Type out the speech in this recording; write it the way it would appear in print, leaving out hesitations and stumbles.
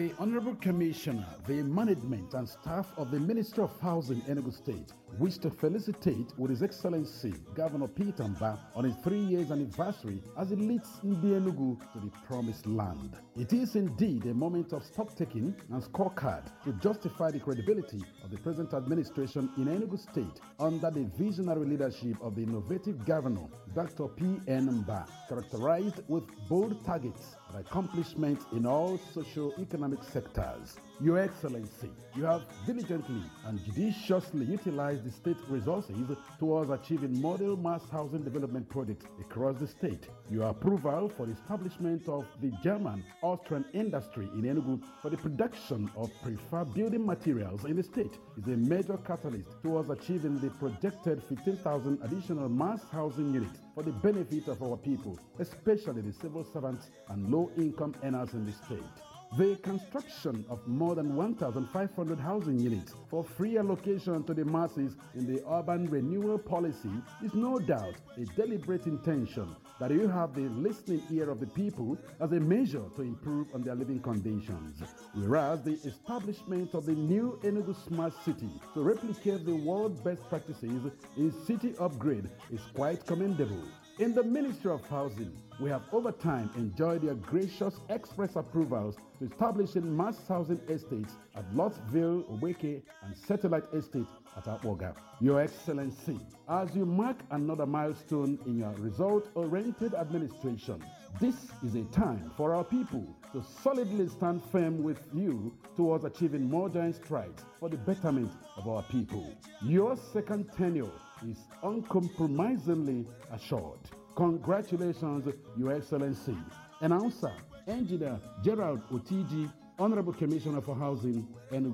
The Honorable Commissioner, the management and staff of the Ministry of Housing, Enugu State, wish to felicitate with His Excellency Governor Peter Mbah on his 3 years anniversary as he leads Ndi Enugu to the promised land. It is indeed a moment of stock-taking and scorecard to justify the credibility of the present administration in Enugu State under the visionary leadership of the innovative Governor, Dr. P.N. Mbah, characterized with bold targets and accomplishments in all socio-economic sectors. Your Excellency, you have diligently and judiciously utilized the state resources towards achieving model mass housing development projects across the state. Your approval for the establishment of the German-Austrian industry in Enugu for the production of prefab building materials in the state is a major catalyst towards achieving the projected 15,000 additional mass housing units for the benefit of our people, especially the civil servants and low-income earners in the state. The construction of more than 1,500 housing units for free allocation to the masses in the urban renewal policy is no doubt a deliberate intention that you have the listening ear of the people as a measure to improve on their living conditions. Whereas the establishment of the new Enugu Smart City to replicate the world best practices in city upgrade is quite commendable. In the Ministry of Housing, we have over time enjoyed your gracious express approvals to establishing mass housing estates at Lottsville, Oweke, and Satellite Estate at Akwoga. Your Excellency, as you mark another milestone in your result-oriented administration, this is a time for our people to solidly stand firm with you towards achieving more giant strides for the betterment of our people. Your second tenure is uncompromisingly assured. Congratulations, Your Excellency. Announcer, Engineer Gerald Otiji, Honorable Commissioner for Housing, Enugu.